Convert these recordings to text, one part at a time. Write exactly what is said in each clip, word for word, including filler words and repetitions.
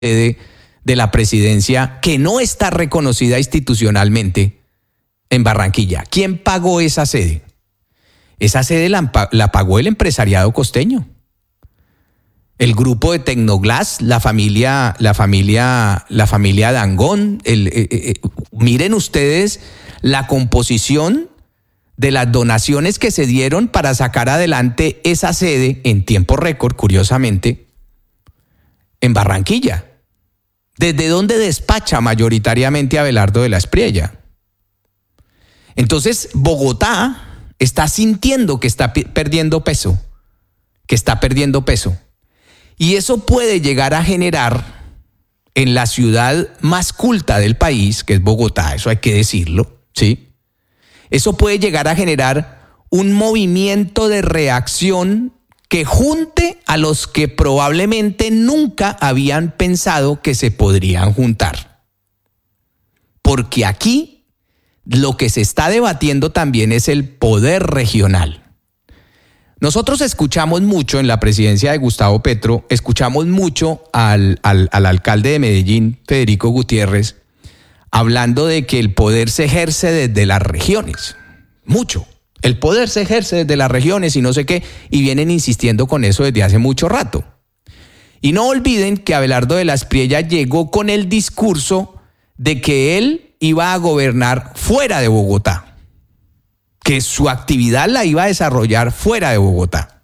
sede de la presidencia que no está reconocida institucionalmente en Barranquilla. ¿Quién pagó esa sede? Esa sede la, la pagó el empresariado costeño. El grupo de Tecnoglass, la familia, la familia, la familia Dangond. El, eh, eh, miren ustedes la composición de las donaciones que se dieron para sacar adelante esa sede en tiempo récord, curiosamente, en Barranquilla. ¿Desde dónde despacha mayoritariamente Abelardo de la Espriella? Entonces, Bogotá está sintiendo que está perdiendo peso, que está perdiendo peso. Y eso puede llegar a generar en la ciudad más culta del país, que es Bogotá, eso hay que decirlo, ¿sí? Eso puede llegar a generar un movimiento de reacción que junte a los que probablemente nunca habían pensado que se podrían juntar. Porque aquí lo que se está debatiendo también es el poder regional. Nosotros escuchamos mucho en la presidencia de Gustavo Petro, escuchamos mucho al, al, al alcalde de Medellín, Federico Gutiérrez, hablando de que el poder se ejerce desde las regiones. Mucho. El poder se ejerce desde las regiones y no sé qué, y vienen insistiendo con eso desde hace mucho rato. Y no olviden que Abelardo de la Espriella llegó con el discurso de que él iba a gobernar fuera de Bogotá, que su actividad la iba a desarrollar fuera de Bogotá.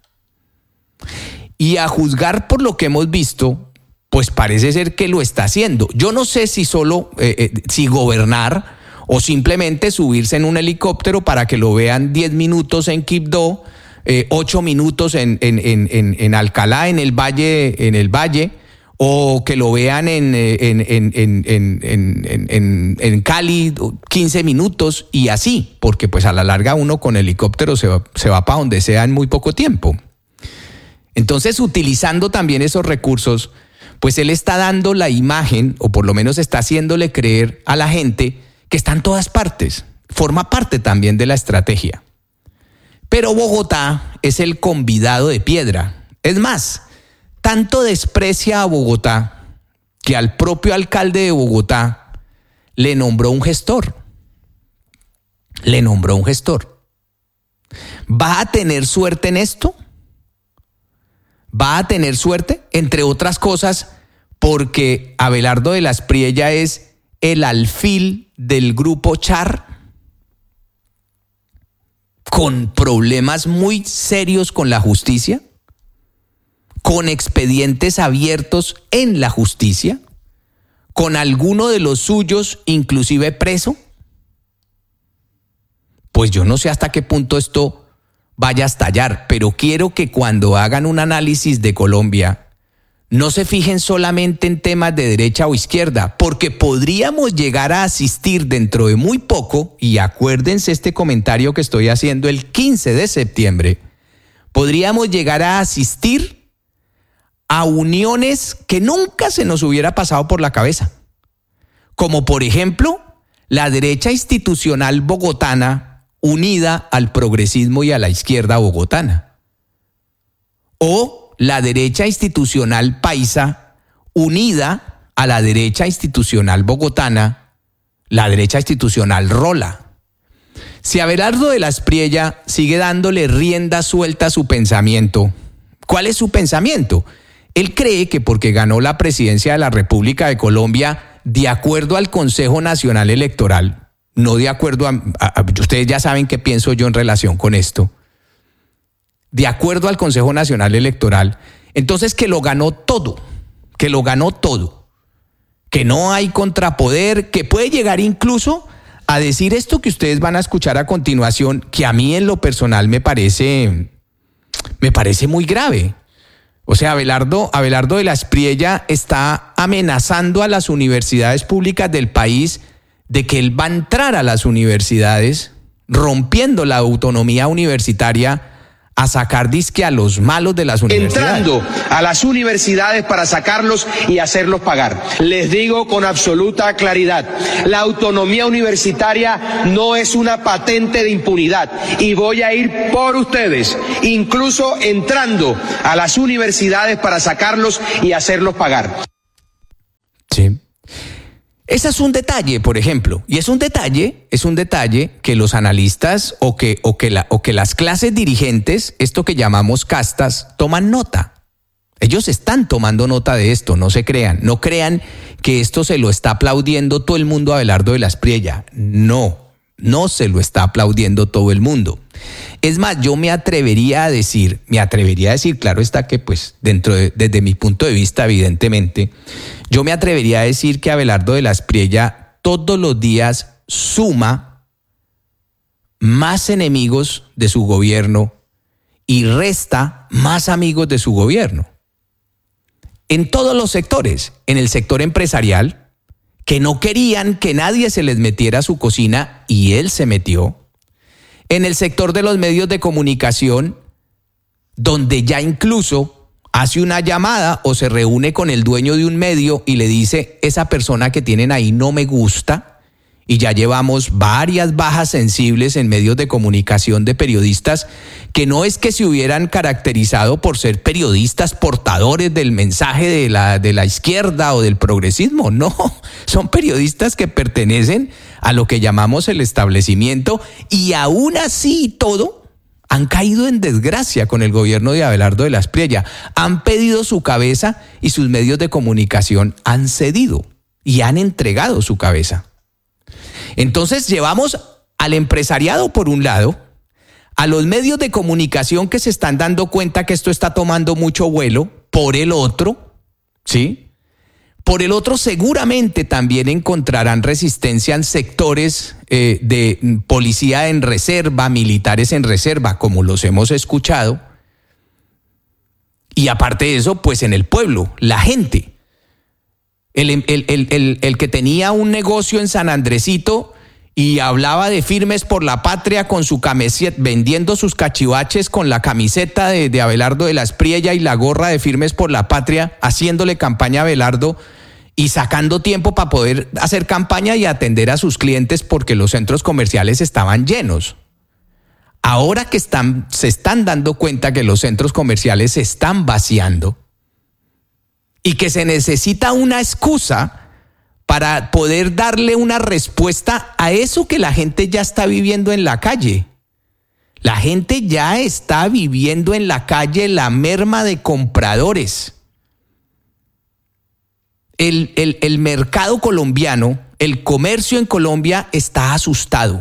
Y a juzgar por lo que hemos visto, pues parece ser que lo está haciendo. Yo no sé si solo, eh, eh, si gobernar o simplemente subirse en un helicóptero para que lo vean diez minutos en Quibdó, eh, ocho minutos en, en, en, en, en Alcalá, en el Valle, en el Valle, o que lo vean en, en, en, en, en, en, en, en Cali, quince minutos y así, porque pues a la larga uno con helicóptero se va, se va para donde sea en muy poco tiempo. Entonces, utilizando también esos recursos, pues él está dando la imagen, o por lo menos está haciéndole creer a la gente que está en todas partes, forma parte también de la estrategia. Pero Bogotá es el convidado de piedra. Es más, tanto desprecia a Bogotá que al propio alcalde de Bogotá le nombró un gestor. Le nombró un gestor. ¿Va a tener suerte en esto? ¿Va a tener suerte? Entre otras cosas, porque Abelardo de la Espriella es el alfil del grupo Char, con problemas muy serios con la justicia, con expedientes abiertos en la justicia, con alguno de los suyos inclusive preso. Pues yo no sé hasta qué punto esto vaya a estallar, pero quiero que cuando hagan un análisis de Colombia no se fijen solamente en temas de derecha o izquierda, porque podríamos llegar a asistir dentro de muy poco, y acuérdense este comentario que estoy haciendo el quince de septiembre, podríamos llegar a asistir a uniones que nunca se nos hubiera pasado por la cabeza, como por ejemplo la derecha institucional bogotana unida al progresismo y a la izquierda bogotana, o la derecha institucional paisa unida a la derecha institucional bogotana, la derecha institucional rola. Si Abelardo de la Espriella sigue dándole rienda suelta a su pensamiento, ¿cuál es su pensamiento? Él cree que porque ganó la presidencia de la República de Colombia, de acuerdo al Consejo Nacional Electoral, no de acuerdo a, a, a ustedes ya saben qué pienso yo en relación con esto, de acuerdo al Consejo Nacional Electoral, entonces que lo ganó todo, que lo ganó todo, que no hay contrapoder, que puede llegar incluso a decir esto que ustedes van a escuchar a continuación, que a mí en lo personal me parece, me parece muy grave. O sea, Abelardo, Abelardo de la Espriella está amenazando a las universidades públicas del país de que él va a entrar a las universidades rompiendo la autonomía universitaria a sacar disque a los malos de las universidades. Entrando a las universidades para sacarlos y hacerlos pagar. Les digo con absoluta claridad, la autonomía universitaria no es una patente de impunidad y voy a ir por ustedes, incluso entrando a las universidades para sacarlos y hacerlos pagar. Ese es un detalle, por ejemplo, y es un detalle, es un detalle que los analistas o que, o que, la, o que las clases dirigentes, esto que llamamos castas, toman nota. Ellos están tomando nota de esto, no se crean, no crean que esto se lo está aplaudiendo todo el mundo a Abelardo de la Espriella. No, no se lo está aplaudiendo todo el mundo. Es más, yo me atrevería a decir, me atrevería a decir, claro está que pues dentro de, desde mi punto de vista, evidentemente, yo me atrevería a decir que Abelardo de la Espriella todos los días suma más enemigos de su gobierno y resta más amigos de su gobierno. En todos los sectores, en el sector empresarial, que no querían que nadie se les metiera a su cocina y él se metió. En el sector de los medios de comunicación, donde ya incluso hace una llamada o se reúne con el dueño de un medio y le dice, esa persona que tienen ahí no me gusta. Y ya llevamos varias bajas sensibles en medios de comunicación de periodistas que no es que se hubieran caracterizado por ser periodistas portadores del mensaje de la, de la izquierda o del progresismo. No, son periodistas que pertenecen a lo que llamamos el establecimiento y aún así y todo han caído en desgracia con el gobierno de Abelardo de la Espriella. Han pedido su cabeza y sus medios de comunicación han cedido y han entregado su cabeza. Entonces llevamos al empresariado por un lado, a los medios de comunicación que se están dando cuenta que esto está tomando mucho vuelo por el otro, ¿sí? Por el otro seguramente también encontrarán resistencia en sectores eh, de policía en reserva, militares en reserva, como los hemos escuchado. Y aparte de eso, pues en el pueblo, la gente. El, el, el, el, el que tenía un negocio en San Andresito y hablaba de Firmes por la Patria con su camiseta, vendiendo sus cachivaches con la camiseta de, de Abelardo de la Espriella y la gorra de Firmes por la Patria, haciéndole campaña a Abelardo y sacando tiempo para poder hacer campaña y atender a sus clientes porque los centros comerciales estaban llenos. Ahora que están, se están dando cuenta que los centros comerciales se están vaciando, y que se necesita una excusa para poder darle una respuesta a eso que la gente ya está viviendo en la calle. La gente ya está viviendo en la calle la merma de compradores. El, el, el mercado colombiano, el comercio en Colombia está asustado.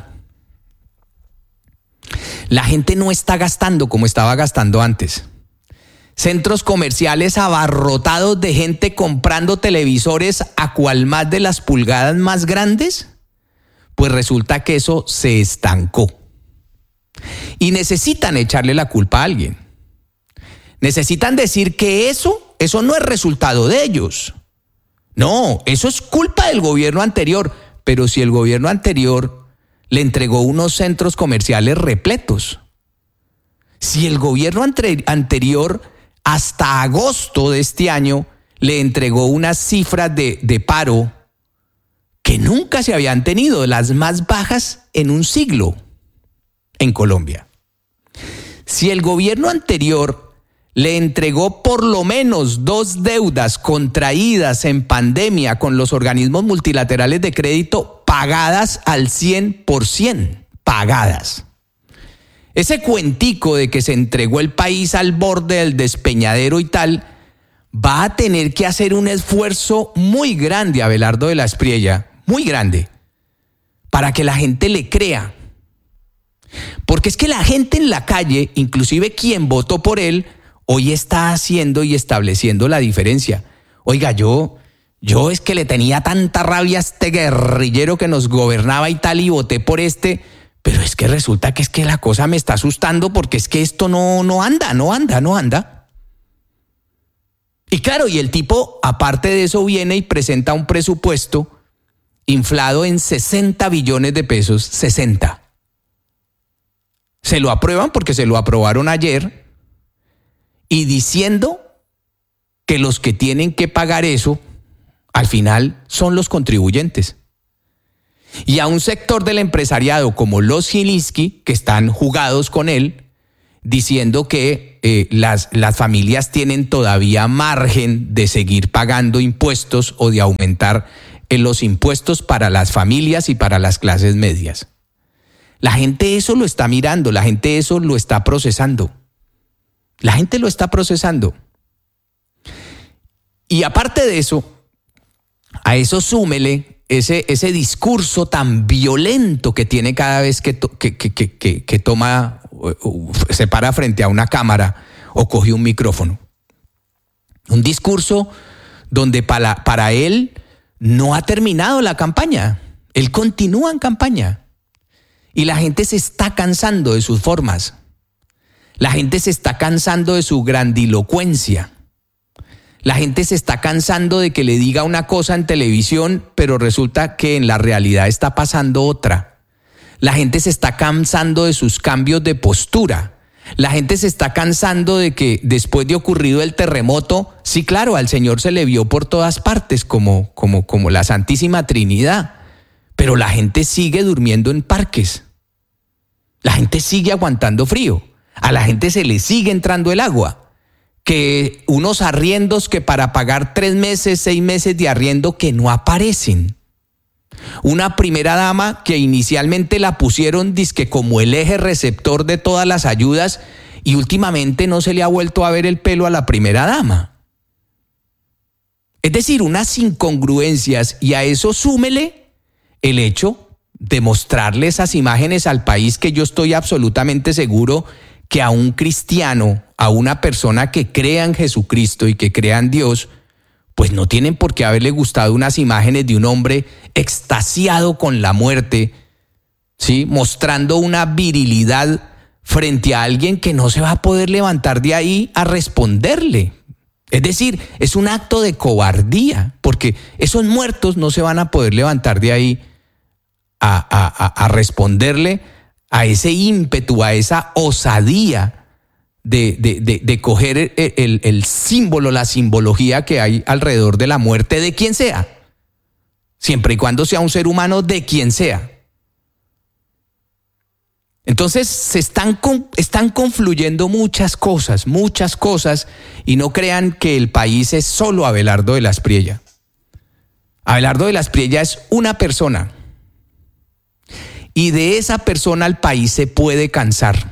La gente no está gastando como estaba gastando antes. Centros comerciales abarrotados de gente comprando televisores a cual más de las pulgadas más grandes, pues resulta que eso se estancó. Y necesitan echarle la culpa a alguien. Necesitan decir que eso, eso no es resultado de ellos. No, eso es culpa del gobierno anterior. Pero si el gobierno anterior le entregó unos centros comerciales repletos, si el gobierno ante- anterior hasta agosto de este año le entregó unas cifras de, de paro que nunca se habían tenido, las más bajas en un siglo en Colombia. Si el gobierno anterior le entregó por lo menos dos deudas contraídas en pandemia con los organismos multilaterales de crédito pagadas al cien por ciento, pagadas. Ese cuentico de que se entregó el país al borde del despeñadero y tal, va a tener que hacer un esfuerzo muy grande a Abelardo de la Espriella, muy grande, para que la gente le crea. Porque es que la gente en la calle, inclusive quien votó por él, hoy está haciendo y estableciendo la diferencia. Oiga, yo, yo es que le tenía tanta rabia a este guerrillero que nos gobernaba y tal y voté por este. Pero es que resulta que es que la cosa me está asustando porque es que esto no, no anda, no anda, no anda. Y claro, y el tipo, aparte de eso, viene y presenta un presupuesto inflado en sesenta billones de pesos, sesenta. Se lo aprueban porque se lo aprobaron ayer y diciendo que los que tienen que pagar eso, al final, son los contribuyentes. Y a un sector del empresariado como los Gilinski, que están jugados con él, diciendo que eh, las, las familias tienen todavía margen de seguir pagando impuestos o de aumentar en los impuestos para las familias y para las clases medias. La gente eso lo está mirando, la gente eso lo está procesando. La gente lo está procesando. Y aparte de eso, a eso súmele ese, ese discurso tan violento que tiene cada vez que, to, que, que, que, que, que toma, se para frente a una cámara o coge un micrófono. Un discurso donde para, para él no ha terminado la campaña. Él continúa en campaña. Y la gente se está cansando de sus formas. La gente se está cansando de su grandilocuencia. La gente se está cansando de que le diga una cosa en televisión, pero resulta que en la realidad está pasando otra. La gente se está cansando de sus cambios de postura. La gente se está cansando de que después de ocurrido el terremoto, sí, claro, al Señor se le vio por todas partes como, como, como la Santísima Trinidad, pero la gente sigue durmiendo en parques. La gente sigue aguantando frío. A la gente se le sigue entrando el agua. Que unos arriendos que para pagar tres meses, seis meses de arriendo que no aparecen. Una primera dama que inicialmente la pusieron dizque como el eje receptor de todas las ayudas y últimamente no se le ha vuelto a ver el pelo a la primera dama. Es decir, unas incongruencias, y a eso súmele el hecho de mostrarle esas imágenes al país que yo estoy absolutamente seguro que a un cristiano, a una persona que crea en Jesucristo y que crea en Dios, pues no tienen por qué haberle gustado unas imágenes de un hombre extasiado con la muerte, ¿sí? Mostrando una virilidad frente a alguien que no se va a poder levantar de ahí a responderle. Es decir, es un acto de cobardía, porque esos muertos no se van a poder levantar de ahí a, a, a responderle a ese ímpetu, a esa osadía de, de, de, de coger el, el, el símbolo, la simbología que hay alrededor de la muerte de quien sea, siempre y cuando sea un ser humano, de quien sea. Entonces se están, están confluyendo muchas cosas, muchas cosas, y no crean que el país es solo Abelardo de la Espriella. Abelardo de la Espriella es una persona. Y de esa persona el país se puede cansar.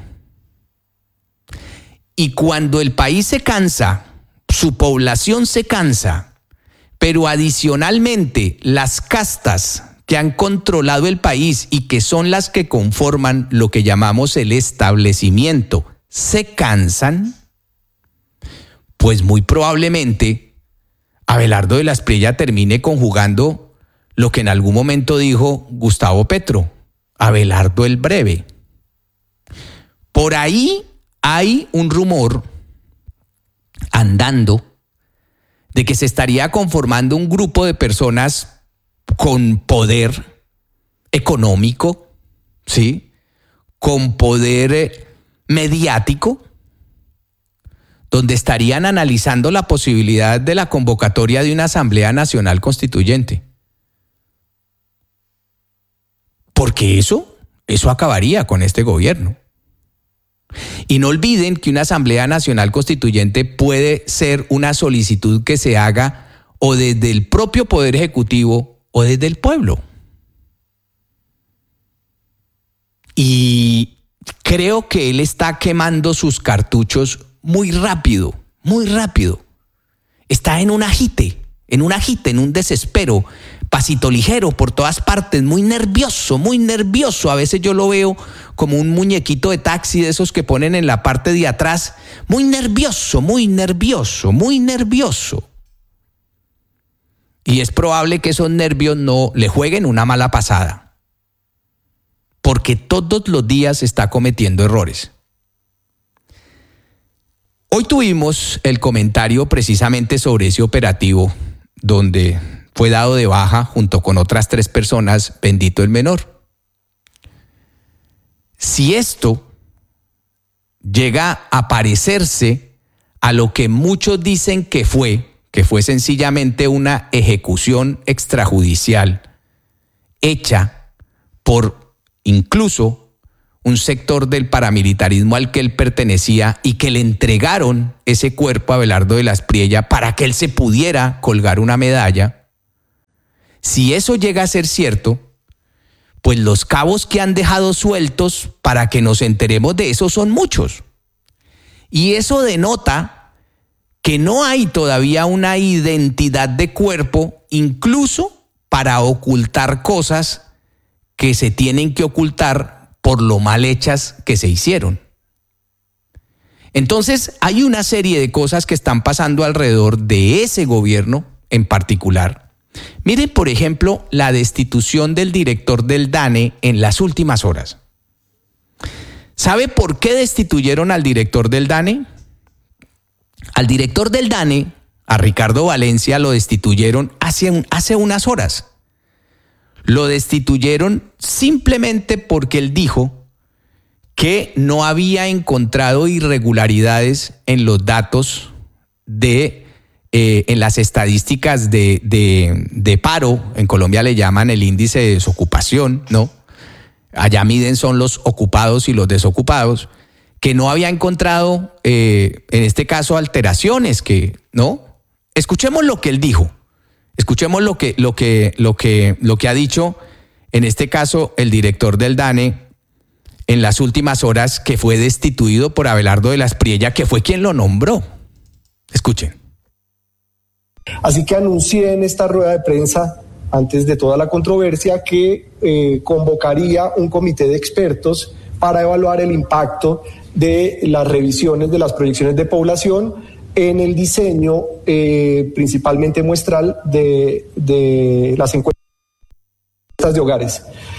Y cuando el país se cansa, su población se cansa, pero adicionalmente las castas que han controlado el país y que son las que conforman lo que llamamos el establecimiento, se cansan, pues muy probablemente Abelardo de la Espriella termine conjugando lo que en algún momento dijo Gustavo Petro: Abelardo el Breve. Por ahí hay un rumor andando de que se estaría conformando un grupo de personas con poder económico, ¿sí? Con poder mediático, donde estarían analizando la posibilidad de la convocatoria de una Asamblea Nacional Constituyente. Porque eso, eso acabaría con este gobierno. Y no olviden que una Asamblea Nacional Constituyente puede ser una solicitud que se haga o desde el propio Poder Ejecutivo o desde el pueblo. Y creo que él está quemando sus cartuchos muy rápido, muy rápido. Está en un agite, en un agite, en un desespero, pasito ligero por todas partes, muy nervioso, muy nervioso. A veces yo lo veo como un muñequito de taxi de esos que ponen en la parte de atrás, muy nervioso, muy nervioso, muy nervioso. Y es probable que esos nervios no le jueguen una mala pasada, porque todos los días está cometiendo errores. Hoy tuvimos el comentario precisamente sobre ese operativo donde fue dado de baja junto con otras tres personas Bendito el Menor. Si esto llega a parecerse a lo que muchos dicen que fue, que fue sencillamente una ejecución extrajudicial hecha por incluso un sector del paramilitarismo al que él pertenecía y que le entregaron ese cuerpo a Abelardo de la Espriella para que él se pudiera colgar una medalla. Si eso llega a ser cierto, pues los cabos que han dejado sueltos para que nos enteremos de eso son muchos. Y eso denota que no hay todavía una identidad de cuerpo, incluso para ocultar cosas que se tienen que ocultar por lo mal hechas que se hicieron. Entonces, hay una serie de cosas que están pasando alrededor de ese gobierno en particular. Miren, por ejemplo, la destitución del director del DANE en las últimas horas. ¿Sabe por qué destituyeron al director del DANE? Al director del DANE, a Ricardo Valencia, lo destituyeron hace, un, hace unas horas. Lo destituyeron simplemente porque él dijo que no había encontrado irregularidades en los datos de Eh, en las estadísticas de, de, de paro. En Colombia le llaman el índice de desocupación, ¿no? Allá miden son los ocupados y los desocupados, que no había encontrado, eh, en este caso, alteraciones, que, ¿no? Escuchemos lo que él dijo, escuchemos lo que, lo que, lo que, lo que ha dicho, en este caso, el director del DANE en las últimas horas, que fue destituido por Abelardo de la Espriella, que fue quien lo nombró. Escuchen. Así que anuncié en esta rueda de prensa, antes de toda la controversia, que eh, convocaría un comité de expertos para evaluar el impacto de las revisiones de las proyecciones de población en el diseño eh, principalmente muestral de, de las encuestas de hogares.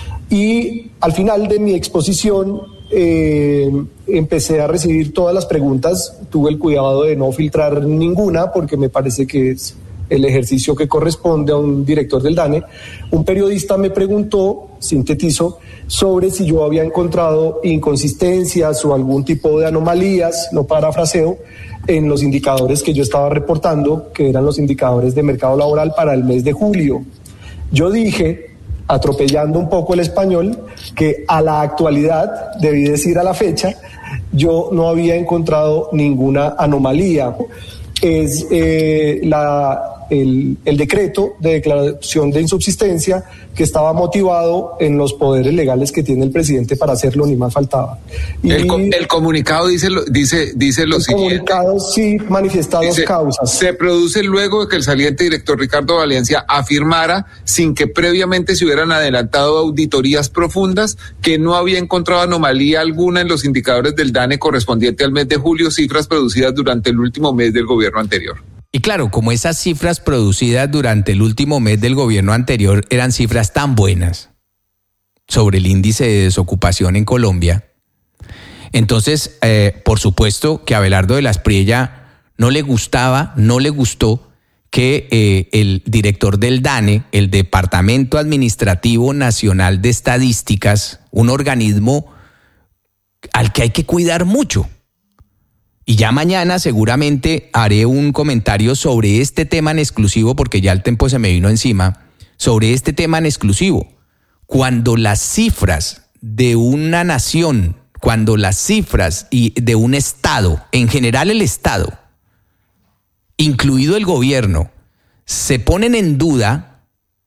Y al final de mi exposición eh, empecé a recibir todas las preguntas. Tuve el cuidado de no filtrar ninguna porque me parece que es el ejercicio que corresponde a un director del DANE. Un periodista me preguntó, sintetizo, sobre si yo había encontrado inconsistencias o algún tipo de anomalías, no parafraseo, en los indicadores que yo estaba reportando, que eran los indicadores de mercado laboral para el mes de julio. Yo dije, atropellando un poco el español, que a la actualidad, debí decir a la fecha, yo no había encontrado ninguna anomalía. Es eh, la, el, el decreto de declaración de insubsistencia que estaba motivado en los poderes legales que tiene el presidente para hacerlo, ni más faltaba. Y el, el comunicado dice lo, dice, dice lo el siguiente. El comunicado sí manifiesta dos causas. Se produce luego de que el saliente director Ricardo Valencia afirmara, sin que previamente se hubieran adelantado auditorías profundas, que no había encontrado anomalía alguna en los indicadores del DANE correspondiente al mes de julio, cifras producidas durante el último mes del gobierno anterior. Y claro, como esas cifras producidas durante el último mes del gobierno anterior eran cifras tan buenas sobre el índice de desocupación en Colombia, entonces, eh, por supuesto que a Abelardo de la Espriella no le gustaba, no le gustó que eh, el director del DANE, el Departamento Administrativo Nacional de Estadísticas, un organismo al que hay que cuidar mucho. Y ya mañana seguramente haré un comentario sobre este tema en exclusivo, porque ya el tiempo se me vino encima, sobre este tema en exclusivo. Cuando las cifras de una nación, cuando las cifras de un Estado, en general el Estado, incluido el gobierno, se ponen en duda,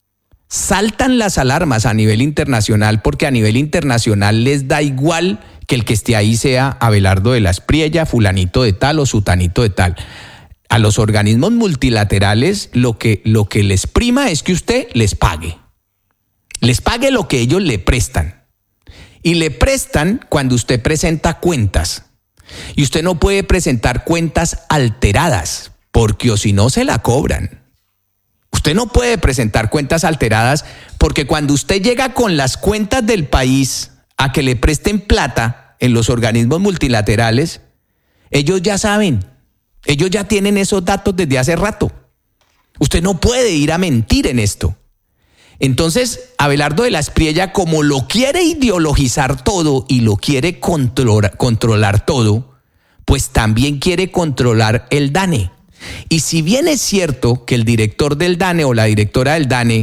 saltan las alarmas a nivel internacional, porque a nivel internacional les da igual que el que esté ahí sea Abelardo de la Espriella, fulanito de tal o sutanito de tal. A los organismos multilaterales lo que, lo que les prima es que usted les pague. Les pague lo que ellos le prestan. Y le prestan cuando usted presenta cuentas. Y usted no puede presentar cuentas alteradas, porque o si no se la cobran. Usted no puede presentar cuentas alteradas porque cuando usted llega con las cuentas del país a que le presten plata en los organismos multilaterales, ellos ya saben, ellos ya tienen esos datos desde hace rato. Usted no puede ir a mentir en esto. Entonces, Abelardo de la Espriella, como lo quiere ideologizar todo y lo quiere controlar, controlar todo, pues también quiere controlar el DANE. Y si bien es cierto que el director del DANE o la directora del DANE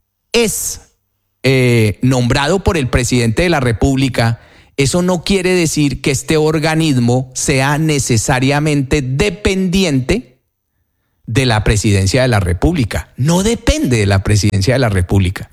es Eh, nombrado por el presidente de la República, eso no quiere decir que este organismo sea necesariamente dependiente de la presidencia de la República, no depende de la presidencia de la República.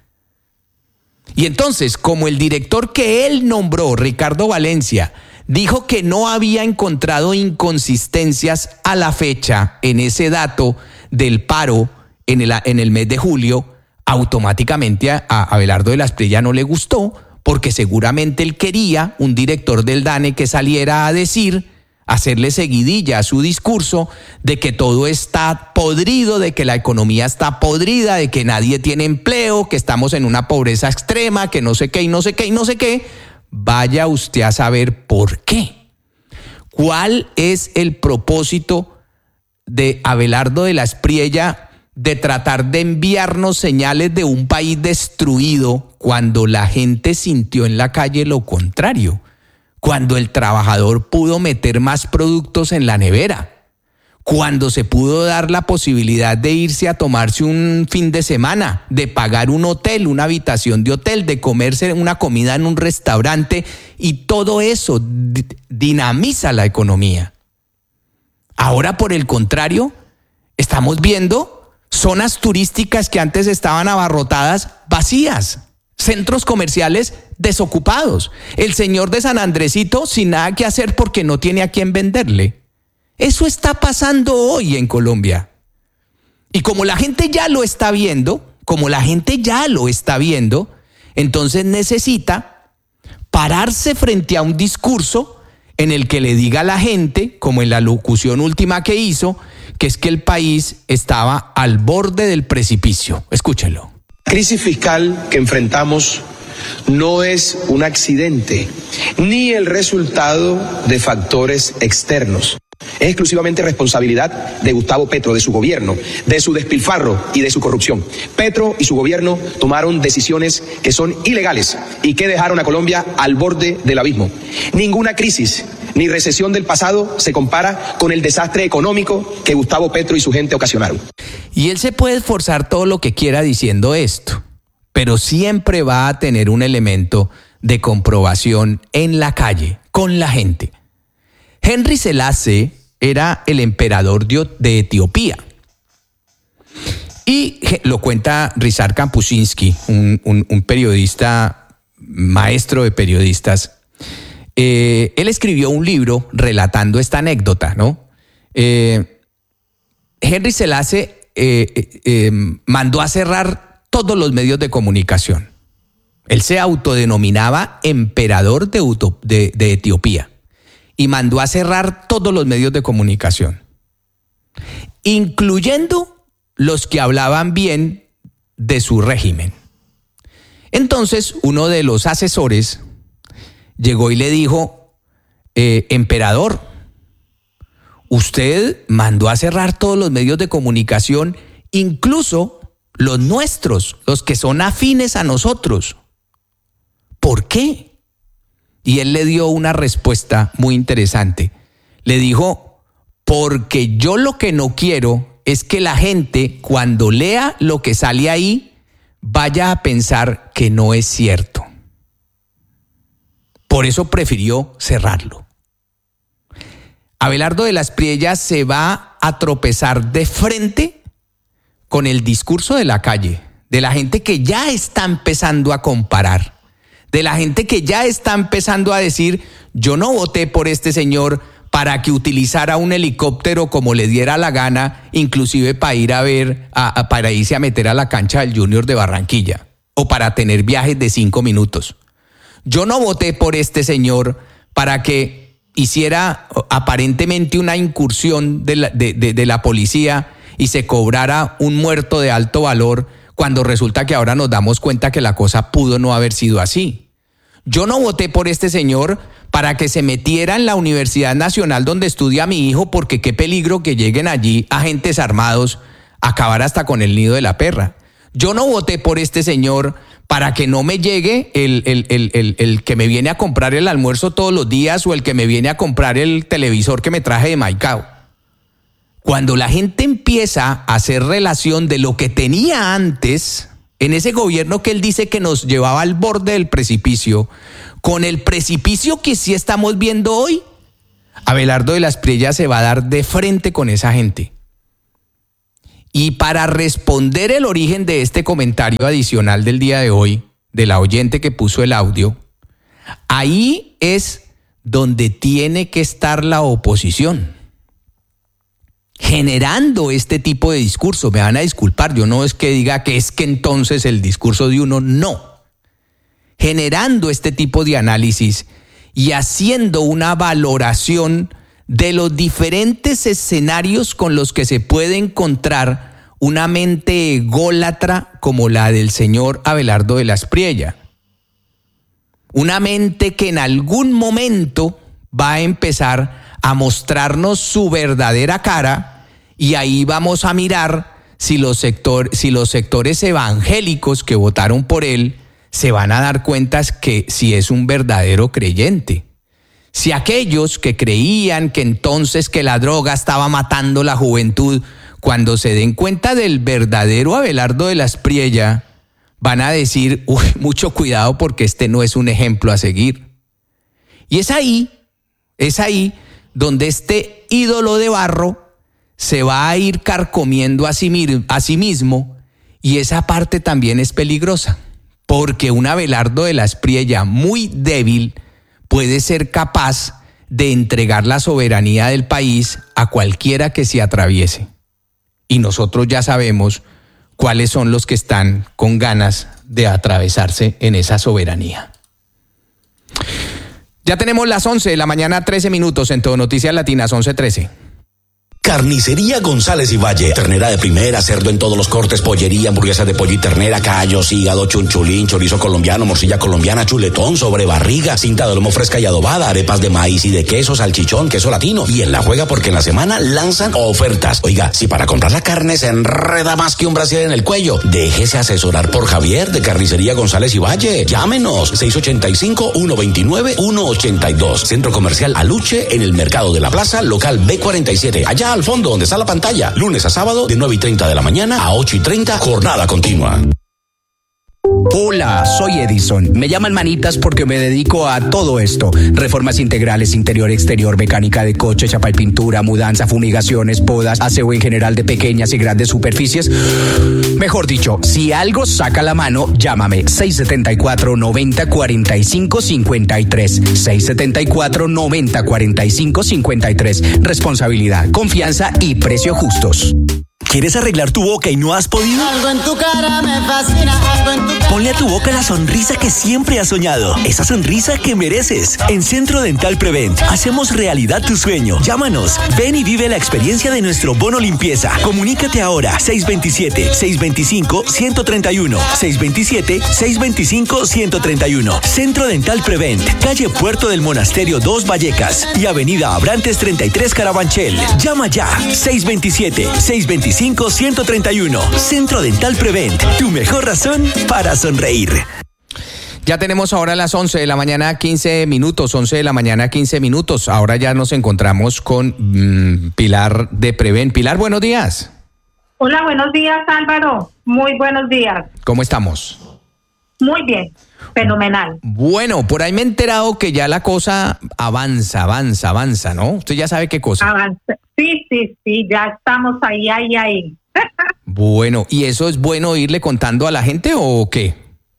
Y entonces, como el director que él nombró, Ricardo Valencia, dijo que no había encontrado inconsistencias a la fecha en ese dato del paro en el, en el mes de julio, automáticamente a, a Abelardo de la Espriella no le gustó, porque seguramente él quería un director del DANE que saliera a decir, hacerle seguidilla a su discurso de que todo está podrido, de que la economía está podrida, de que nadie tiene empleo, que estamos en una pobreza extrema, que no sé qué y no sé qué y no sé qué. Vaya usted a saber por qué. ¿Cuál es el propósito de Abelardo de la Espriella de tratar de enviarnos señales de un país destruido cuando la gente sintió en la calle lo contrario? Cuando el trabajador pudo meter más productos en la nevera, cuando se pudo dar la posibilidad de irse a tomarse un fin de semana, de pagar un hotel, una habitación de hotel, de comerse una comida en un restaurante, y todo eso dinamiza la economía. Ahora, por el contrario, estamos viendo zonas turísticas que antes estaban abarrotadas vacías. Centros comerciales desocupados. El señor de San Andresito sin nada que hacer porque no tiene a quién venderle. Eso está pasando hoy en Colombia. Y como la gente ya lo está viendo, como la gente ya lo está viendo, entonces necesita pararse frente a un discurso en el que le diga a la gente, como en la locución última que hizo, que es que el país estaba al borde del precipicio. Escúchenlo. La crisis fiscal que enfrentamos no es un accidente ni el resultado de factores externos. Es exclusivamente responsabilidad de Gustavo Petro, de su gobierno, de su despilfarro y de su corrupción. Petro y su gobierno tomaron decisiones que son ilegales y que dejaron a Colombia al borde del abismo. Ninguna crisis ni recesión del pasado se compara con el desastre económico que Gustavo Petro y su gente ocasionaron. Y él se puede esforzar todo lo que quiera diciendo esto, pero siempre va a tener un elemento de comprobación en la calle, con la gente. Henry Selassie era el emperador de Etiopía. Y lo cuenta Ryszard Kapuscinski, un, un, un periodista, maestro de periodistas. Eh, él escribió un libro relatando esta anécdota, ¿no? Eh, Henry Selassie eh, eh, eh, mandó a cerrar todos los medios de comunicación. Él se autodenominaba emperador de, de, de Etiopía y mandó a cerrar todos los medios de comunicación, incluyendo los que hablaban bien de su régimen. Entonces, uno de los asesores llegó y le dijo, eh, emperador, usted mandó a cerrar todos los medios de comunicación, incluso los nuestros, los que son afines a nosotros. ¿Por qué? Y él le dio una respuesta muy interesante. Le dijo, porque yo lo que no quiero es que la gente, cuando lea lo que sale ahí, vaya a pensar que no es cierto. Por eso prefirió cerrarlo. Abelardo de la Espriella se va a tropezar de frente con el discurso de la calle, de la gente que ya está empezando a comparar, de la gente que ya está empezando a decir, yo no voté por este señor para que utilizara un helicóptero como le diera la gana, inclusive para ir a ver, a, a, para irse a meter a la cancha del Junior de Barranquilla, o para tener viajes de cinco minutos. Yo no voté por este señor para que hiciera aparentemente una incursión de la, de, de, de la policía y se cobrara un muerto de alto valor, cuando resulta que ahora nos damos cuenta que la cosa pudo no haber sido así. Yo no voté por este señor para que se metiera en la Universidad Nacional donde estudia mi hijo, porque qué peligro que lleguen allí agentes armados a acabar hasta con el nido de la perra. Yo no voté por este señor para que no me llegue el, el, el, el, el que me viene a comprar el almuerzo todos los días o el que me viene a comprar el televisor que me traje de Maicao. Cuando la gente empieza a hacer relación de lo que tenía antes, en ese gobierno que él dice que nos llevaba al borde del precipicio, con el precipicio que sí estamos viendo hoy, Abelardo de la Espriella se va a dar de frente con esa gente. Y para responder el origen de este comentario adicional del día de hoy, de la oyente que puso el audio, ahí es donde tiene que estar la oposición, generando este tipo de discurso. Me van a disculpar, yo no es que diga que es que entonces el discurso de uno, no. Generando este tipo de análisis y haciendo una valoración de los diferentes escenarios con los que se puede encontrar una mente ególatra como la del señor Abelardo de la Espriella. Una mente que en algún momento va a empezar a mostrarnos su verdadera cara, y ahí vamos a mirar si los, sector, si los sectores evangélicos que votaron por él se van a dar cuenta que si es un verdadero creyente. Si aquellos que creían que entonces que la droga estaba matando la juventud, cuando se den cuenta del verdadero Abelardo de la Espriella, van a decir, uy, mucho cuidado porque este no es un ejemplo a seguir. Y es ahí, es ahí donde este ídolo de barro se va a ir carcomiendo a sí, a sí mismo, y esa parte también es peligrosa, porque un Abelardo de la Espriella muy débil puede ser capaz de entregar la soberanía del país a cualquiera que se atraviese. Y nosotros ya sabemos cuáles son los que están con ganas de atravesarse en esa soberanía. Ya tenemos las once de la mañana, trece minutos en Todo Noticias Latinas, once trece. Carnicería González y Valle. Ternera de primera, cerdo en todos los cortes, pollería, hamburguesa de pollo y ternera, callos, hígado, chunchulín, chorizo colombiano, morcilla colombiana, chuletón, sobrebarriga, cinta de lomo fresca y adobada, arepas de maíz y de queso, salchichón, queso latino. Y en la juega porque en la semana lanzan ofertas. Oiga, si para comprar la carne se enreda más que un brasier en el cuello, déjese asesorar por Javier de Carnicería González y Valle. Llámenos seis ocho cinco, uno dos nueve, uno ocho dos. Centro Comercial Aluche en el Mercado de la Plaza, local B cuarenta y siete. Allá al fondo donde está la pantalla, lunes a sábado de nueve y treinta de la mañana a ocho y treinta, jornada continua. Hola, soy Edison. Me llaman Manitas porque me dedico a todo esto. Reformas integrales, interior, exterior, mecánica de coche, chapa y pintura, mudanza, fumigaciones, podas, aseo en general de pequeñas y grandes superficies. Mejor dicho, si algo saca la mano, llámame seis siete cuatro, noventa, cuarenta y cinco, cincuenta y tres. seis siete cuatro, noventa, cuarenta y cinco, cincuenta y tres. Responsabilidad, confianza y precio justos. ¿Quieres arreglar tu boca y no has podido? Algo en tu cara me fascina, algo en tu cara. Ponle a tu boca la sonrisa que siempre has soñado. Esa sonrisa que mereces. En Centro Dental Prevent hacemos realidad tu sueño. Llámanos. Ven y vive la experiencia de nuestro bono limpieza. Comunícate ahora. seis dos siete, seis dos cinco, uno tres uno. seis dos siete, seis dos cinco, uno tres uno. Centro Dental Prevent. Calle Puerto del Monasterio dos Vallecas y Avenida Abrantes treinta y tres Carabanchel. Llama ya. seis dos siete, seis dos cinco, uno tres uno. Centro Dental Prevent. Tu mejor razón para sonreír. Ya tenemos ahora las once de la mañana, quince minutos, once de la mañana, quince minutos. Ahora ya nos encontramos con mmm, Pilar de Prevent. Pilar, buenos días. Hola, buenos días, Álvaro. Muy buenos días. ¿Cómo estamos? Muy bien, fenomenal. Bueno, por ahí me he enterado que ya la cosa avanza, avanza, avanza, ¿no? Usted ya sabe qué cosa. Avanza. Sí, sí, sí, ya estamos ahí, ahí, ahí. Bueno, ¿y eso es bueno irle contando a la gente o qué?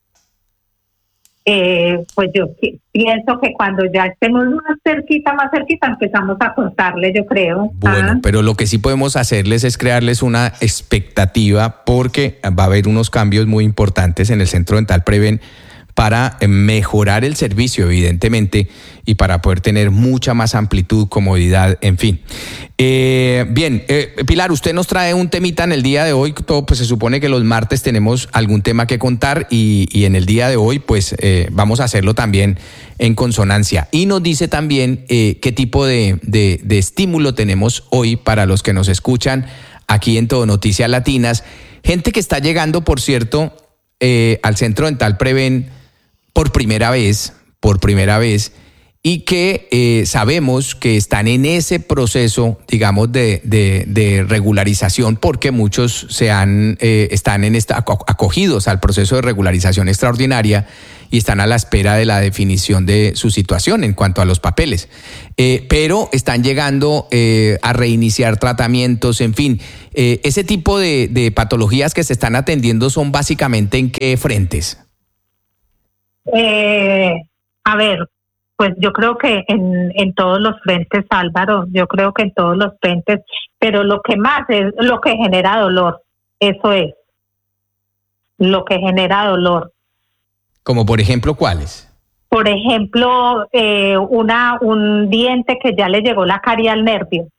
Eh, pues yo pienso que cuando ya estemos más cerquita, más cerquita, empezamos a contarle, yo creo. Bueno, ah. pero lo que sí podemos hacerles es crearles una expectativa, porque va a haber unos cambios muy importantes en el Centro Dental Prevent para mejorar el servicio, evidentemente, y para poder tener mucha más amplitud, comodidad, en fin. Eh, bien, eh, Pilar, usted nos trae un temita en el día de hoy. Todo, pues se supone que los martes tenemos algún tema que contar y, y en el día de hoy, pues eh, vamos a hacerlo también en consonancia. Y nos dice también eh, qué tipo de, de, de estímulo tenemos hoy para los que nos escuchan aquí en Todo Noticias Latinas. Gente que está llegando, por cierto, eh, al Centro Dental Prevent por primera vez, por primera vez, y que eh, sabemos que están en ese proceso, digamos, de, de, de regularización, porque muchos se han, eh, están en esta, acogidos al proceso de regularización extraordinaria y están a la espera de la definición de su situación en cuanto a los papeles. Eh, pero están llegando eh, a reiniciar tratamientos, en fin. Eh, ese tipo de, de patologías que se están atendiendo son básicamente ¿en qué frentes? Eh, a ver, pues yo creo que en, en todos los frentes, Álvaro, yo creo que en todos los frentes, pero lo que más es lo que genera dolor, eso es, lo que genera dolor. Como por ejemplo, ¿cuáles? Por ejemplo, eh, una un diente que ya le llegó la carie al nervio.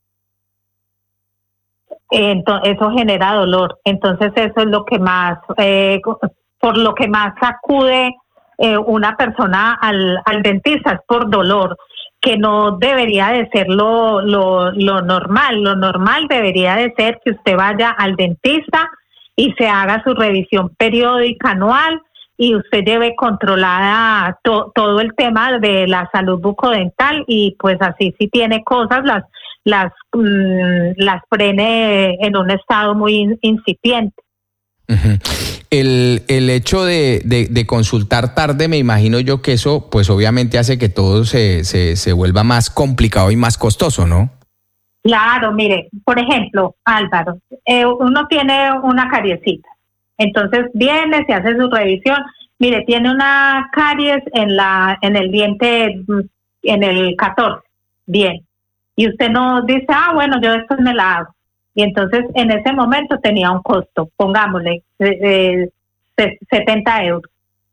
Entonces, eso genera dolor. Entonces eso es lo que más, eh, por lo que más acude eh, una persona al, al dentista, es por dolor, que no debería de ser lo, lo, lo normal. Lo normal debería de ser que usted vaya al dentista y se haga su revisión periódica anual y usted lleve controlada to, todo el tema de la salud bucodental, y pues así si tiene cosas las las mmm, las frene en un estado muy incipiente. Uh-huh. El, el hecho de, de, de consultar tarde, me imagino yo que eso pues obviamente hace que todo se, se, se vuelva más complicado y más costoso, ¿no? Claro, mire, por ejemplo, Álvaro, eh, uno tiene una cariesita, entonces viene, se hace su revisión, mire, tiene una caries en la en el diente, en el catorce, bien, y usted no dice, ah, bueno, yo después me la hago, y entonces en ese momento tenía un costo, pongámosle, eh, eh, setenta euros,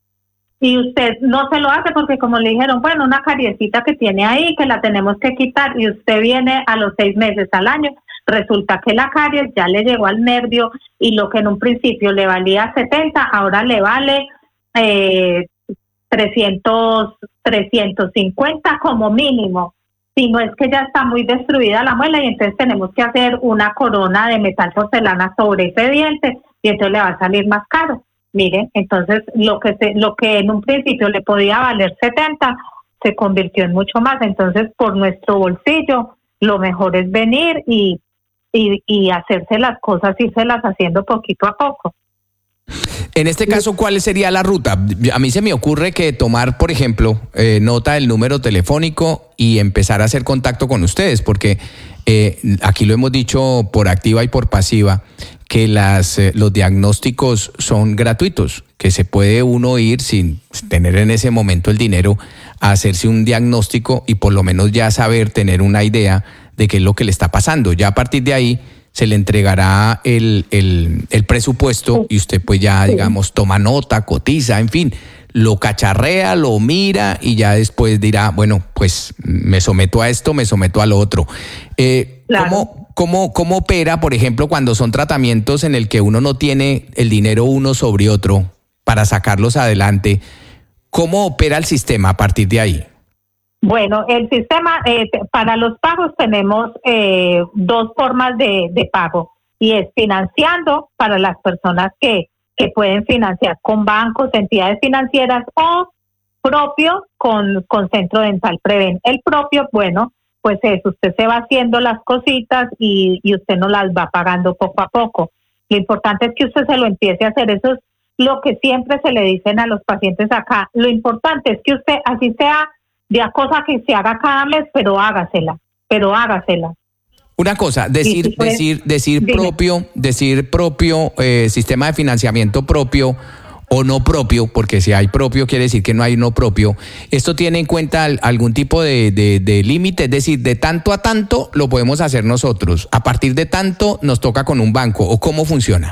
y usted no se lo hace porque como le dijeron, bueno, una cariesita que tiene ahí, que la tenemos que quitar, y usted viene a los seis meses al año, resulta que la caries ya le llegó al nervio, y lo que en un principio le valía setenta, ahora le vale eh, trescientos, trescientos cincuenta como mínimo, si no es que ya está muy destruida la muela, y entonces tenemos que hacer una corona de metal porcelana sobre ese diente, y entonces le va a salir más caro. Miren, entonces lo que se, lo que en un principio le podía valer setenta se convirtió en mucho más. Entonces, por nuestro bolsillo, lo mejor es venir y, y, y hacerse las cosas, irselas haciendo poquito a poco. En este caso, ¿cuál sería la ruta? A mí se me ocurre que tomar, por ejemplo, eh, nota del número telefónico y empezar a hacer contacto con ustedes, porque eh, aquí lo hemos dicho por activa y por pasiva, que las, eh, los diagnósticos son gratuitos, que se puede uno ir sin tener en ese momento el dinero a hacerse un diagnóstico y por lo menos ya saber, tener una idea de qué es lo que le está pasando. Ya a partir de ahí se le entregará el, el, el presupuesto y usted pues ya, digamos, toma nota, cotiza, en fin, lo cacharrea, lo mira y ya después dirá, bueno, pues me someto a esto, me someto a lo otro. Eh, Claro. ¿cómo, cómo, ¿Cómo opera, por ejemplo, cuando son tratamientos en el que uno no tiene el dinero uno sobre otro para sacarlos adelante? ¿Cómo opera el sistema a partir de ahí? Bueno, el sistema, eh, para los pagos tenemos eh, dos formas de, de pago, y es financiando para las personas que, que pueden financiar con bancos, entidades financieras, o propio con, con Centro Dental Preven. El propio, bueno, pues es, usted se va haciendo las cositas y, y usted no las va pagando poco a poco. Lo importante es que usted se lo empiece a hacer. Eso es lo que siempre se le dicen a los pacientes acá. Lo importante es que usted, así sea de a cosa que se haga cada mes, pero hágasela, pero hágasela. Una cosa, decir, Sí, pues, decir, decir dime. propio, decir propio, eh, sistema de financiamiento propio o no propio, porque si hay propio quiere decir que no hay no propio. ¿Esto tiene en cuenta al- algún tipo de, de, de límite? Es decir, de tanto a tanto lo podemos hacer nosotros. A partir de tanto nos toca con un banco, ¿o cómo funciona?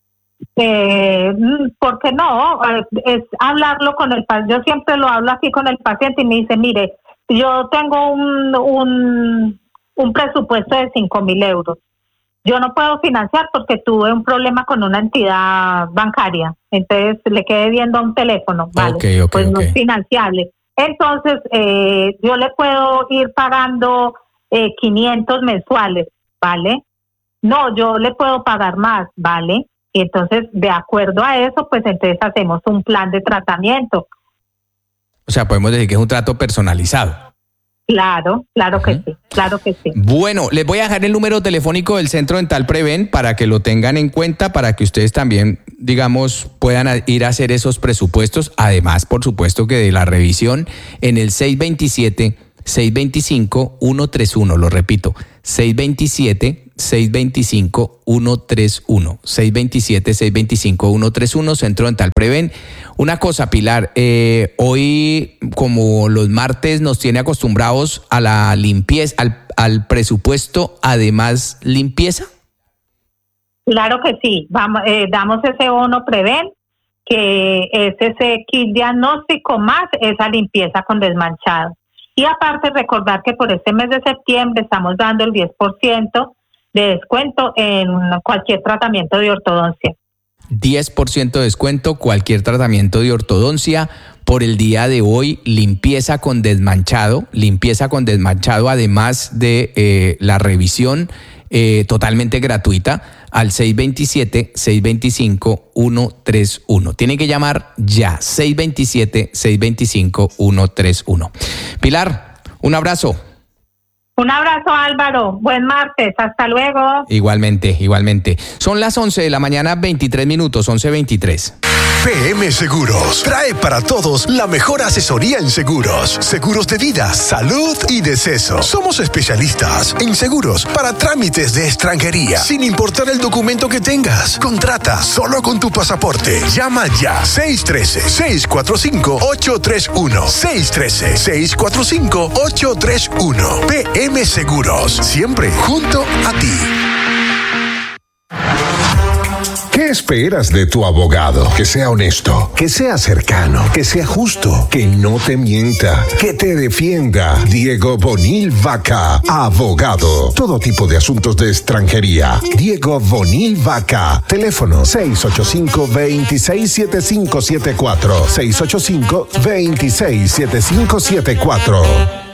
Eh, ¿Por qué no? Eh, Es hablarlo con el paciente. Yo siempre lo hablo aquí con el paciente y me dice, mire, yo tengo un, un, un presupuesto de cinco mil euros. Yo no puedo financiar porque tuve un problema con una entidad bancaria. Entonces le quedé viendo un teléfono, ¿vale? Ok, ok, pues no ok. es financiable. Entonces eh, yo le puedo ir pagando eh, quinientos mensuales, ¿vale? No, yo le puedo pagar más, ¿vale? Y entonces, de acuerdo a eso, pues entonces hacemos un plan de tratamiento. O O sea, podemos decir que es un trato personalizado. Claro, claro uh-huh. que sí, claro que sí. Bueno, les voy a dejar el número telefónico del Centro Dental Preven para que lo tengan en cuenta, para que ustedes también, digamos, puedan ir a hacer esos presupuestos. Además, por supuesto que de la revisión en el seis dos siete, seis dos cinco, uno tres uno, lo repito, seis dos siete, seis dos cinco, uno tres uno, seis dos siete, seis dos cinco, uno tres uno, Centro Dental Preven. Una cosa, Pilar, eh, hoy como los martes nos tiene acostumbrados a la limpieza, al, al presupuesto, además limpieza. Claro que sí, vamos, eh, damos ese bono Preven, que es ese kit diagnóstico más esa limpieza con desmanchado. Y aparte recordar que por este mes de septiembre estamos dando el diez por ciento de descuento en cualquier tratamiento de ortodoncia. diez por ciento de descuento, cualquier tratamiento de ortodoncia. Por el día de hoy, limpieza con desmanchado, limpieza con desmanchado, además de eh, la revisión eh, totalmente gratuita al seis dos siete, seis dos cinco, uno tres uno. Tienen que llamar ya, seis dos siete, seis dos cinco, uno tres uno. Pilar, un abrazo. Un abrazo, Álvaro. Buen martes. Hasta luego. Igualmente, igualmente. Son las once de la mañana, veintitrés minutos, once veintitrés. P M Seguros trae para todos la mejor asesoría en seguros, seguros de vida, salud y deceso. Somos especialistas en seguros para trámites de extranjería, sin importar el documento que tengas. Contrata solo con tu pasaporte. Llama ya seis uno tres, seis cuatro cinco, ocho tres uno, seis uno tres, seis cuatro cinco, ocho tres uno. P M Seguros, siempre junto a ti. ¿Qué esperas de tu abogado? Que sea honesto, que sea cercano, que sea justo, que no te mienta, que te defienda. Diego Bonil Vaca, abogado. Todo tipo de asuntos de extranjería. Diego Bonil Vaca. Teléfono seis ocho cinco, dos seis siete cinco siete cuatro. seis ocho cinco, dos seis siete cinco siete cuatro.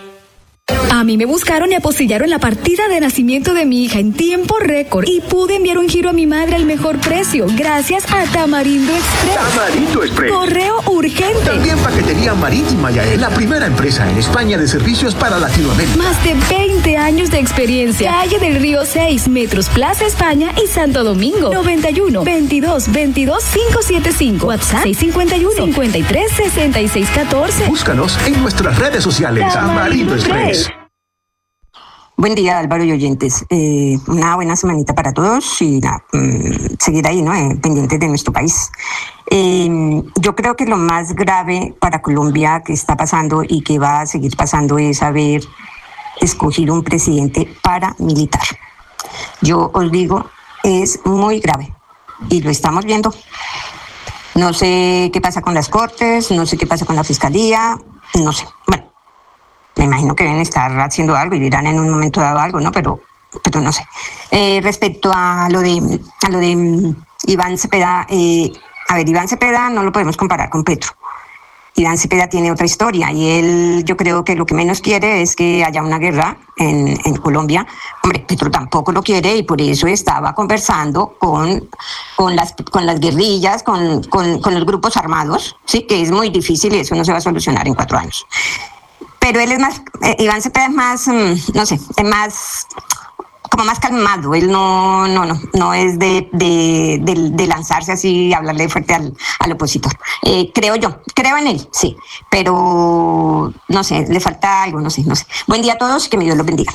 A mí me buscaron y apostillaron la partida de nacimiento de mi hija en tiempo récord y pude enviar un giro a mi madre al mejor precio gracias a Tamarindo Express. Tamarindo Express. Correo urgente. También paquetería marítima Yael, la primera empresa en España de servicios para Latinoamérica. Más de veinte años de experiencia. Calle del Río seis, Metros Plaza España y Santo Domingo. noventa y uno, veintidós, veintidós, quinientos setenta y cinco. WhatsApp seis cinco uno, cincuenta y tres, sesenta y seis catorce. Búscanos en nuestras redes sociales. Tamarindo Express. Buen día, Álvaro y oyentes. Eh, una buena semanita para todos y na, mmm, seguir ahí, ¿no? Eh, pendientes de nuestro país. Eh, yo creo que lo más grave para Colombia que está pasando y que va a seguir pasando es haber escogido un presidente paramilitar. Yo os digo, es muy grave y lo estamos viendo. No sé qué pasa con las cortes, no sé qué pasa con la fiscalía, no sé. Bueno. Me imagino que deben estar haciendo algo y dirán en un momento dado algo, ¿no? Pero, pero no sé. Eh, respecto a lo de, a lo de um, Iván Cepeda, eh, a ver, Iván Cepeda no lo podemos comparar con Petro. Iván Cepeda tiene otra historia y él, yo creo que lo que menos quiere es que haya una guerra en, en Colombia. Hombre, Petro tampoco lo quiere y por eso estaba conversando con, con, las, con las guerrillas, con, con, con los grupos armados, sí, que es muy difícil y eso no se va a solucionar en cuatro años. Pero él es más, eh, Iván Cepeda es más, um, no sé, es más, como más calmado. Él no, no, no, no es de, de, de, de lanzarse así y hablarle fuerte al, al opositor. Eh, creo yo, creo en él, sí, pero no sé, le falta algo, no sé, no sé. Buen día a todos y que mi Dios los bendiga.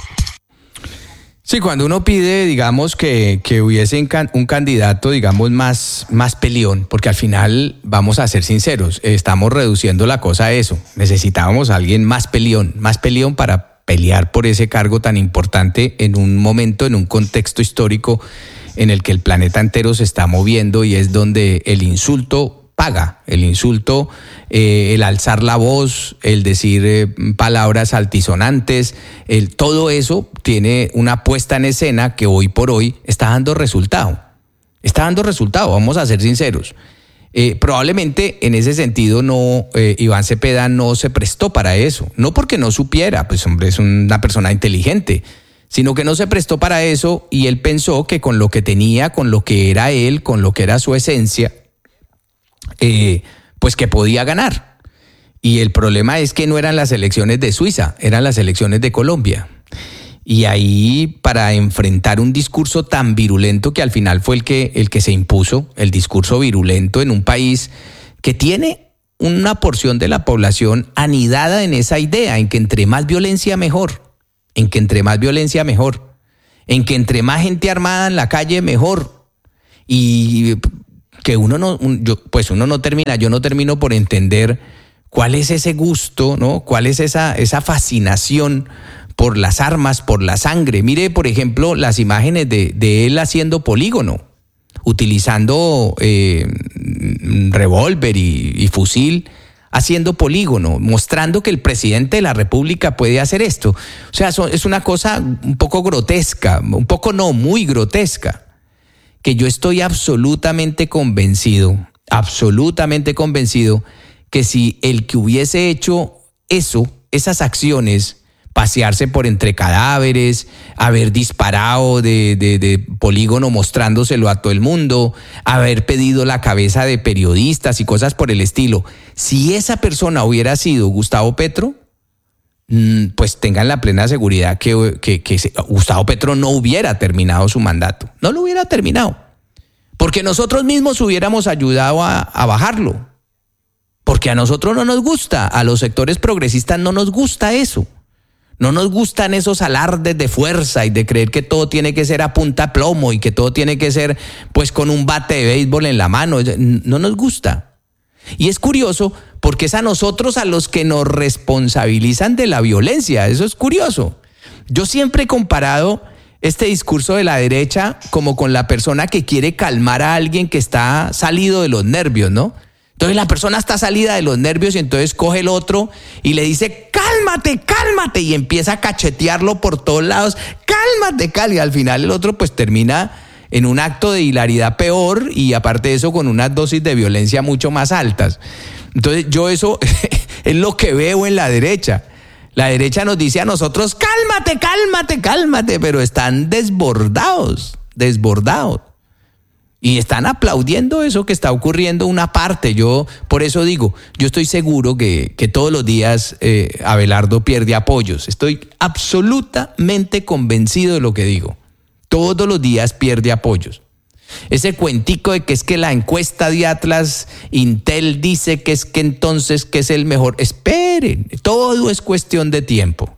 Sí, cuando uno pide, digamos, que, que hubiese un candidato, digamos, más, más peleón, porque al final, vamos a ser sinceros, estamos reduciendo la cosa a eso. Necesitábamos a alguien más peleón, más peleón para pelear por ese cargo tan importante en un momento, en un contexto histórico en el que el planeta entero se está moviendo y es donde el insulto paga, el insulto, eh, el alzar la voz, el decir eh, palabras altisonantes, el, todo eso tiene una puesta en escena que hoy por hoy está dando resultado, está dando resultado, vamos a ser sinceros. Eh, probablemente en ese sentido no, eh, Iván Cepeda no se prestó para eso, no porque no supiera, pues hombre es una persona inteligente, sino que no se prestó para eso y él pensó que con lo que tenía, con lo que era él, con lo que era su esencia, Eh, pues que podía ganar. Y el problema es que no eran las elecciones de Suiza, eran las elecciones de Colombia. Y ahí, para enfrentar un discurso tan virulento que al final fue el que, el que se impuso, el discurso virulento en un país que tiene una porción de la población anidada en esa idea, en que entre más violencia mejor, en que entre más violencia mejor, en que entre más gente armada en la calle mejor. Y que uno no, yo, pues uno no termina, yo no termino por entender cuál es ese gusto, ¿no? Cuál es esa, esa fascinación por las armas, por la sangre. Mire, por ejemplo, las imágenes de, de él haciendo polígono, utilizando eh, revólver y, y fusil, haciendo polígono, mostrando que el presidente de la República puede hacer esto. O sea, son, es una cosa un poco grotesca, un poco no, muy grotesca, que yo estoy absolutamente convencido, absolutamente convencido que si el que hubiese hecho eso, esas acciones, pasearse por entre cadáveres, haber disparado de, de, de polígono mostrándoselo a todo el mundo, haber pedido la cabeza de periodistas y cosas por el estilo. Si esa persona hubiera sido Gustavo Petro, pues tengan la plena seguridad que, que, que Gustavo Petro no hubiera terminado su mandato. No lo hubiera terminado. Porque nosotros mismos hubiéramos ayudado a, a bajarlo. Porque a nosotros no nos gusta, a los sectores progresistas no nos gusta eso. No nos gustan esos alardes de fuerza y de creer que todo tiene que ser a punta plomo y que todo tiene que ser pues con un bate de béisbol en la mano. No nos gusta. Y es curioso porque es a nosotros a los que nos responsabilizan de la violencia. Eso es curioso. Yo siempre he comparado este discurso de la derecha como con la persona que quiere calmar a alguien que está salido de los nervios, ¿no? Entonces la persona está salida de los nervios y entonces coge el otro y le dice, cálmate, cálmate, y empieza a cachetearlo por todos lados, cálmate, cálmate, y al final el otro pues termina en un acto de hilaridad peor y aparte de eso con unas dosis de violencia mucho más altas. Entonces yo eso es lo que veo en la derecha. La derecha nos dice a nosotros, cálmate, cálmate, cálmate, pero están desbordados, desbordados. Y están aplaudiendo eso que está ocurriendo una parte. Yo por eso digo, yo estoy seguro que, que todos los días eh, Abelardo pierde apoyos. Estoy absolutamente convencido de lo que digo. Todos los días pierde apoyos. Ese cuentico de que es que la encuesta de Atlas Intel dice que es que entonces que es el mejor. Esperen, todo es cuestión de tiempo.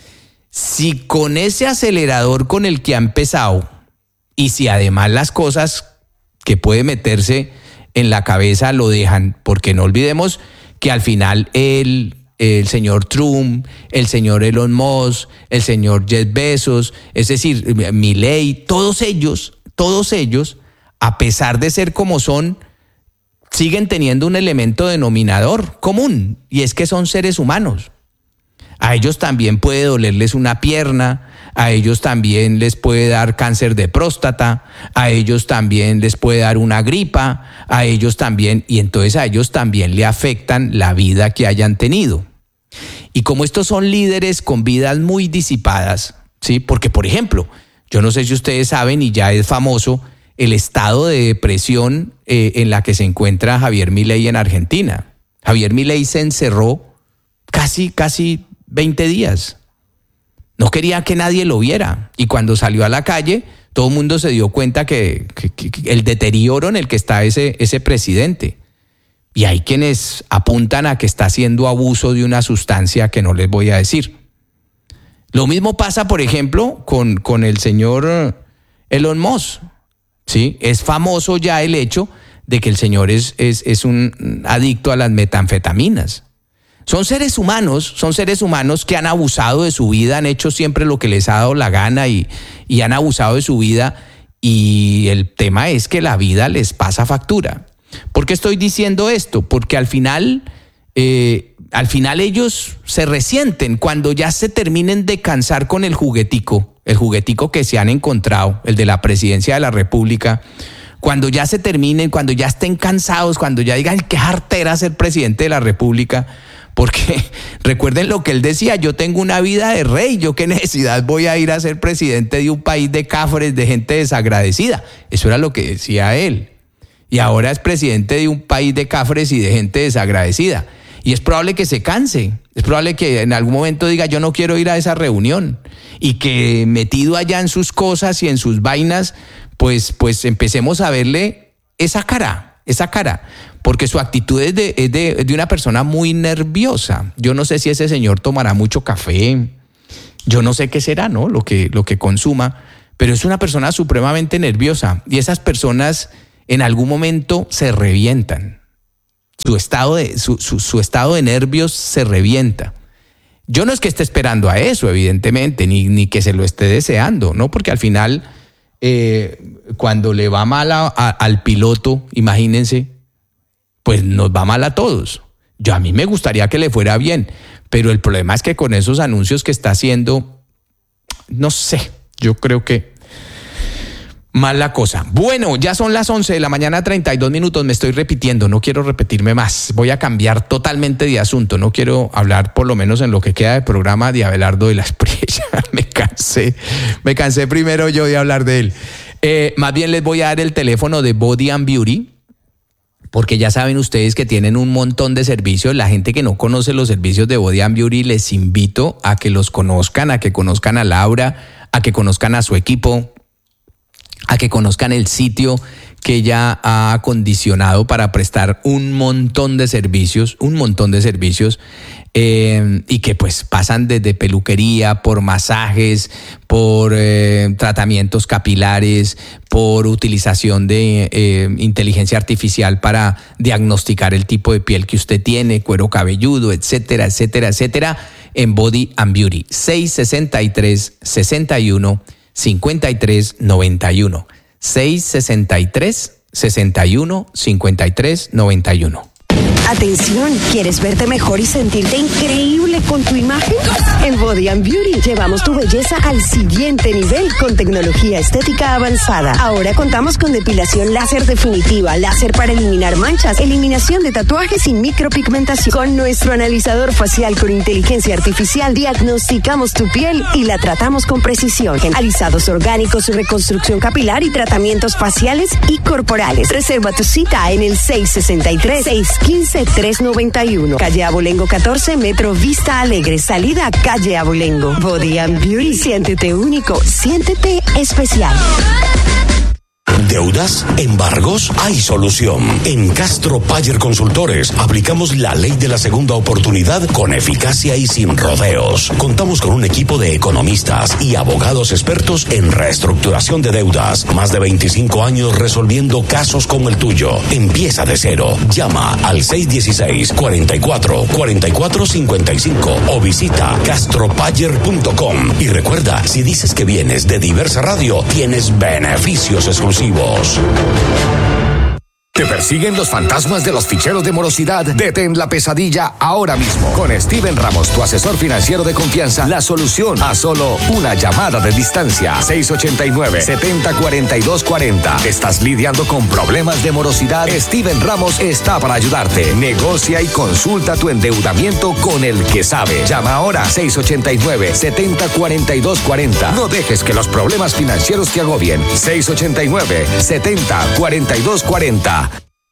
Si con ese acelerador con el que ha empezado y si además las cosas que puede meterse en la cabeza lo dejan, porque no olvidemos que al final el, el señor Trump, el señor Elon Musk, el señor Jeff Bezos, es decir, Milei, todos ellos, todos ellos, a pesar de ser como son, siguen teniendo un elemento denominador común, y es que son seres humanos. A ellos también puede dolerles una pierna, a ellos también les puede dar cáncer de próstata, a ellos también les puede dar una gripa, a ellos también, y entonces a ellos también le afectan la vida que hayan tenido. Y como estos son líderes con vidas muy disipadas, ¿sí? Porque, por ejemplo, yo no sé si ustedes saben, y ya es famoso, el estado de depresión eh, en la que se encuentra Javier Milei en Argentina. Javier Milei se encerró casi, casi veinte días. No quería que nadie lo viera. Y cuando salió a la calle, todo el mundo se dio cuenta que, que, que el deterioro en el que está ese, ese presidente. Y hay quienes apuntan a que está haciendo abuso de una sustancia que no les voy a decir. Lo mismo pasa, por ejemplo, con, con el señor Elon Musk. ¿Sí? Es famoso ya el hecho de que el señor es, es, es un adicto a las metanfetaminas. Son seres humanos, son seres humanos que han abusado de su vida, han hecho siempre lo que les ha dado la gana y, y han abusado de su vida, y el tema es que la vida les pasa factura. ¿Por qué estoy diciendo esto? Porque al final, eh, al final ellos se resienten cuando ya se terminen de cansar con el juguetico, el juguetico que se han encontrado, el de la presidencia de la República. Cuando ya se terminen, cuando ya estén cansados, cuando ya digan qué jartera ser presidente de la República. Porque recuerden lo que él decía, yo tengo una vida de rey, yo qué necesidad voy a ir a ser presidente de un país de cáfores, de gente desagradecida. Eso era lo que decía él. Y ahora es presidente de un país de cáfores y de gente desagradecida. Y es probable que se canse, es probable que en algún momento diga yo no quiero ir a esa reunión y que metido allá en sus cosas y en sus vainas, pues, pues empecemos a verle esa cara, esa cara, porque su actitud es de, es de, de una persona muy nerviosa. Yo no sé si ese señor tomará mucho café, yo no sé qué será, ¿no? Lo que, lo que consuma, pero es una persona supremamente nerviosa y esas personas en algún momento se revientan. Su estado de, su, su, su estado de nervios se revienta. Yo no es que esté esperando a eso, evidentemente, ni, ni que se lo esté deseando, ¿no? Porque al final, eh, cuando le va mal a, a, al piloto, imagínense, pues nos va mal a todos. Yo a mí me gustaría que le fuera bien, pero el problema es que con esos anuncios que está haciendo, no sé, yo creo que mal la cosa. Bueno, ya son las once de la mañana, treinta y dos minutos. Me estoy repitiendo, no quiero repetirme más. Voy a cambiar totalmente de asunto. No quiero hablar, por lo menos en lo que queda del programa, de Abelardo de la Espriella. Me cansé. Me cansé primero yo de hablar de él. Eh, más bien les voy a dar el teléfono de Body and Beauty, porque ya saben ustedes que tienen un montón de servicios. La gente que no conoce los servicios de Body and Beauty, les invito a que los conozcan, a que conozcan a Laura, a que conozcan a su equipo, a que conozcan el sitio que ella ha acondicionado para prestar un montón de servicios, un montón de servicios, eh, y que pues pasan desde peluquería, por masajes, por eh, tratamientos capilares, por utilización de eh, inteligencia artificial para diagnosticar el tipo de piel que usted tiene, cuero cabelludo, etcétera, etcétera, etcétera, en Body and Beauty. seis sesenta y tres, sesenta y uno, cincuenta y tres noventa y uno. seis sesenta y tres, sesenta y uno, cincuenta y tres noventa y uno. Atención, ¿quieres verte mejor y sentirte increíble con tu imagen? En Body and Beauty llevamos tu belleza al siguiente nivel con tecnología estética avanzada. Ahora contamos con depilación láser definitiva, láser para eliminar manchas, eliminación de tatuajes y micropigmentación. Con nuestro analizador facial con inteligencia artificial diagnosticamos tu piel y la tratamos con precisión. En alisados orgánicos, reconstrucción capilar y tratamientos faciales y corporales. Reserva tu cita en el seis sesenta y tres, seiscientos quince, trescientos noventa y uno. Calle Abolengo catorce, Metro Vista Alegre. Salida Calle Abolengo. Body and Beauty. Siéntete único. Siéntete especial. ¿Deudas? ¿Embargos? Hay solución. En Castro Payer Consultores aplicamos la ley de la segunda oportunidad con eficacia y sin rodeos. Contamos con un equipo de economistas y abogados expertos en reestructuración de deudas. Más de veinticinco años resolviendo casos como el tuyo. Empieza de cero. Llama al seis uno seis, cuatro cuatro, cuatro cuatro cinco cinco o visita castropayer punto com. Y recuerda, si dices que vienes de Diversa Radio, tienes beneficios exclusivos. ¿Te persiguen los fantasmas de los ficheros de morosidad? Detén la pesadilla ahora mismo. Con Steven Ramos, tu asesor financiero de confianza, la solución a solo una llamada de distancia. seis ocho nueve, siete cero, cuatro dos cuatro cero. ¿Estás lidiando con problemas de morosidad? Steven Ramos está para ayudarte. Negocia y consulta tu endeudamiento con el que sabe. Llama ahora seis ocho nueve, siete cero, cuatro dos cuatro cero. No dejes que los problemas financieros te agobien. seis ocho nueve, siete cero, cuatro dos cuatro cero.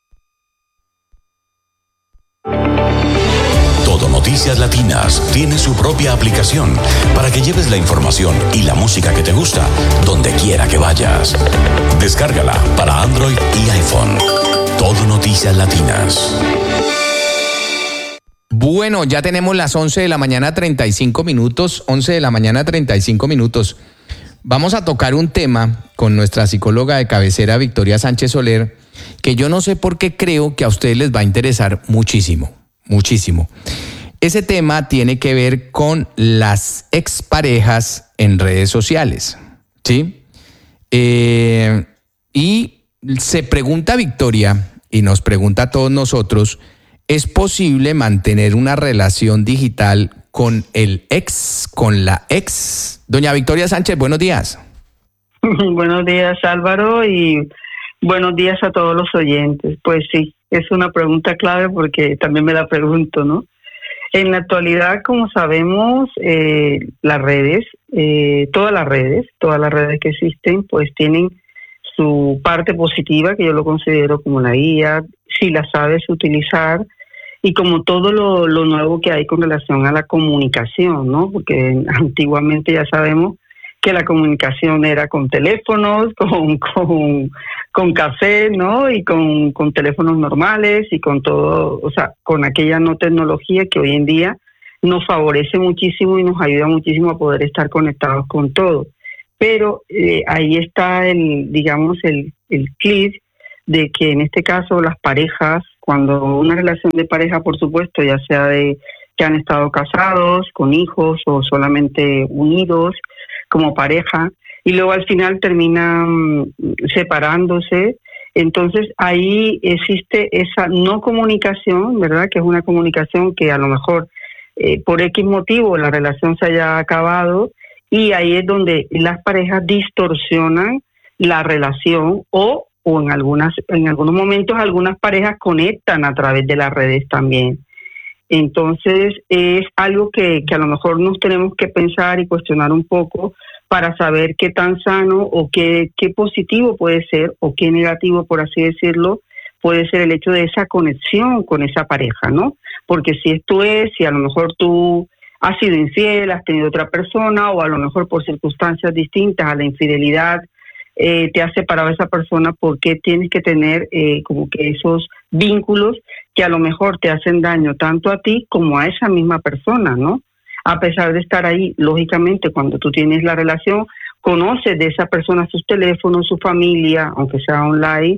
Todo Noticias Latinas tiene su propia aplicación para que lleves la información y la música que te gusta donde quiera que vayas. Descárgala para Android y iPhone. Todo Noticias Latinas. Bueno, ya tenemos las once de la mañana, treinta y cinco minutos. once de la mañana, treinta y cinco minutos. Vamos a tocar un tema con nuestra psicóloga de cabecera, Victoria Sánchez Soler, que yo no sé por qué creo que a ustedes les va a interesar muchísimo, muchísimo. Ese tema tiene que ver con las exparejas en redes sociales, ¿sí? Eh, y se pregunta Victoria, y nos pregunta a todos nosotros, ¿es posible mantener una relación digital con el ex, con la ex? Doña Victoria Sánchez, buenos días. Buenos días, Álvaro, y buenos días a todos los oyentes. Pues sí, es una pregunta clave porque también me la pregunto, ¿no? En la actualidad, como sabemos, eh, las redes, eh, todas las redes, todas las redes que existen, pues tienen su parte positiva, que yo lo considero como la guía, si la sabes utilizar, y como todo lo, lo nuevo que hay con relación a la comunicación, ¿no? Porque antiguamente ya sabemos que la comunicación era con teléfonos, con con, con café, ¿no? Y con, con teléfonos normales y con todo, o sea, con aquella no tecnología que hoy en día nos favorece muchísimo y nos ayuda muchísimo a poder estar conectados con todo. Pero eh, ahí está el, digamos, el, el clic de que en este caso las parejas, cuando una relación de pareja, por supuesto, ya sea de que han estado casados, con hijos o solamente unidos como pareja, y luego al final terminan separándose, entonces ahí existe esa no comunicación, ¿verdad? Que es una comunicación que a lo mejor eh, por X motivo la relación se haya acabado, y ahí es donde las parejas distorsionan la relación o o en algunas en algunos momentos algunas parejas conectan a través de las redes también. Entonces es algo que, que a lo mejor nos tenemos que pensar y cuestionar un poco para saber qué tan sano o qué, qué positivo puede ser o qué negativo, por así decirlo, puede ser el hecho de esa conexión con esa pareja, ¿no? Porque si esto es, si a lo mejor tú has sido infiel, has tenido otra persona o a lo mejor por circunstancias distintas a la infidelidad, Eh, te ha separado esa persona, porque tienes que tener eh, como que esos vínculos que a lo mejor te hacen daño tanto a ti como a esa misma persona, ¿no? A pesar de estar ahí, lógicamente, cuando tú tienes la relación, conoces de esa persona sus teléfonos, su familia, aunque sea online,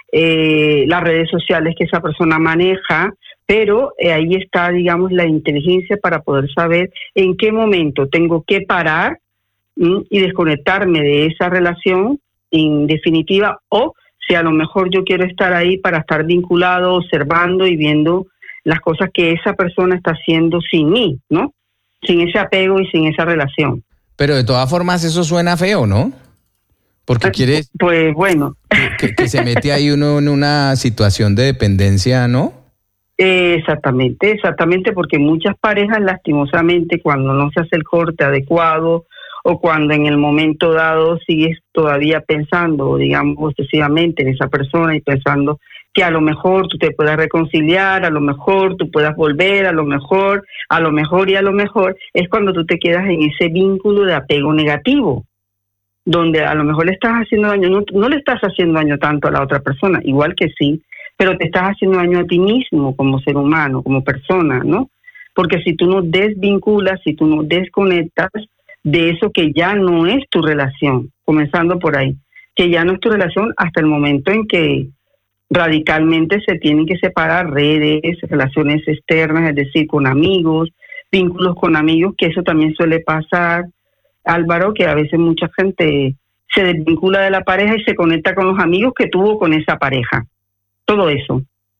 eh, las redes sociales que esa persona maneja, pero eh, ahí está, digamos, la inteligencia para poder saber en qué momento tengo que parar ¿m? y desconectarme de esa relación en definitiva, o si a lo mejor yo quiero estar ahí para estar vinculado, observando y viendo las cosas que esa persona está haciendo sin mí, ¿no? Sin ese apego y sin esa relación. Pero de todas formas eso suena feo, ¿no? Porque quiere... Pues bueno. Que, que se mete ahí uno en una situación de dependencia, ¿no? Eh, exactamente, exactamente, porque muchas parejas lastimosamente cuando no se hace el corte adecuado o cuando en el momento dado sigues todavía pensando, digamos, excesivamente en esa persona y pensando que a lo mejor tú te puedas reconciliar, a lo mejor tú puedas volver, a lo mejor, a lo mejor y a lo mejor, es cuando tú te quedas en ese vínculo de apego negativo, donde a lo mejor le estás haciendo daño, no, no le estás haciendo daño tanto a la otra persona, igual que sí, pero te estás haciendo daño a ti mismo como ser humano, como persona, ¿no? Porque si tú no desvinculas, si tú no desconectas de eso que ya no es tu relación, comenzando por ahí, que ya no es tu relación hasta el momento en que radicalmente se tienen que separar redes, relaciones externas, es decir, con amigos, vínculos con amigos, que eso también suele pasar, Álvaro, que a veces mucha gente se desvincula de la pareja y se conecta con los amigos que tuvo con esa pareja. Todo eso.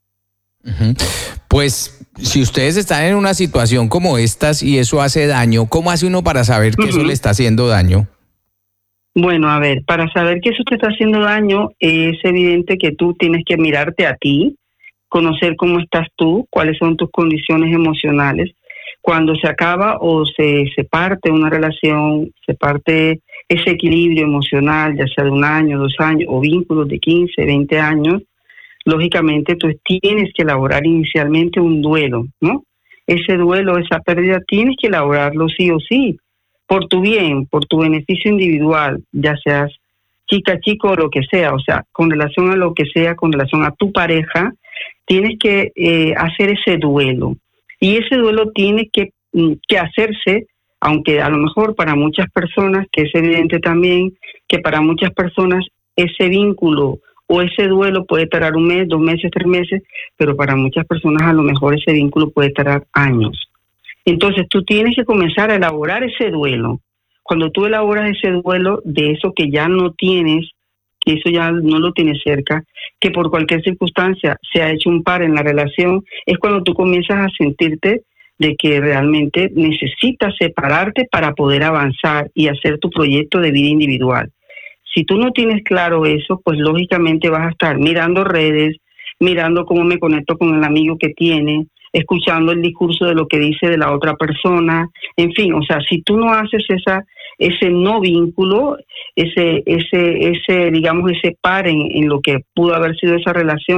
Uh-huh. Pues si ustedes están en una situación como estas y eso hace daño, ¿cómo hace uno para saber que uh-huh. eso le está haciendo daño? Bueno, a ver, para saber que eso te está haciendo daño, es evidente que tú tienes que mirarte a ti, conocer cómo estás tú, cuáles son tus condiciones emocionales. Cuando se acaba o se, se parte una relación, se parte ese equilibrio emocional, ya sea de un año, dos años, o vínculos de quince, veinte años, lógicamente tú tienes que elaborar inicialmente un duelo, ¿no? Ese duelo, esa pérdida, tienes que elaborarlo sí o sí, por tu bien, por tu beneficio individual, ya seas chica, chico o lo que sea, o sea, con relación a lo que sea, con relación a tu pareja, tienes que eh, hacer ese duelo. Y ese duelo tiene que, que hacerse, aunque a lo mejor para muchas personas, que es evidente también que para muchas personas ese vínculo o ese duelo puede tardar un mes, dos meses, tres meses, pero para muchas personas a lo mejor ese vínculo puede tardar años. Entonces tú tienes que comenzar a elaborar ese duelo. Cuando tú elaboras ese duelo de eso que ya no tienes, que eso ya no lo tienes cerca, que por cualquier circunstancia se ha hecho un par en la relación, es cuando tú comienzas a sentirte de que realmente necesitas separarte para poder avanzar y hacer tu proyecto de vida individual. Si tú no tienes claro eso, pues lógicamente vas a estar mirando redes, mirando cómo me conecto con el amigo que tiene, escuchando el discurso de lo que dice de la otra persona, en fin, o sea, si tú no haces esa ese no vínculo, ese ese ese digamos ese par en, en lo que pudo haber sido esa relación,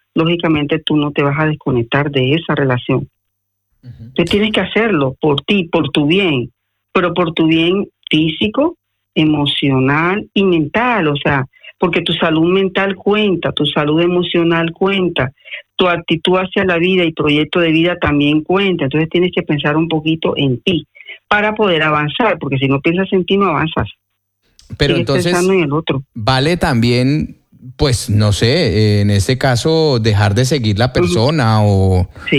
lógicamente tú no te vas a desconectar de esa relación. Uh-huh. Tú tienes que hacerlo por ti, por tu bien, pero por tu bien físico, emocional y mental, o sea, porque tu salud mental cuenta, tu salud emocional cuenta, tu actitud hacia la vida y proyecto de vida también cuenta. Entonces tienes que pensar un poquito en ti para poder avanzar, porque si no piensas en ti no avanzas. Pero Sigues entonces pensando en el otro. Vale también, pues no sé, en este caso dejar de seguir la persona uh-huh. o... Sí.